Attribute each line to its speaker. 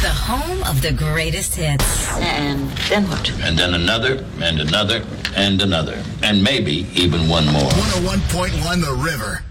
Speaker 1: The home of the greatest hits.
Speaker 2: And then what?
Speaker 3: And then another, and another, and another. And maybe even one more.
Speaker 4: 101.1 The River.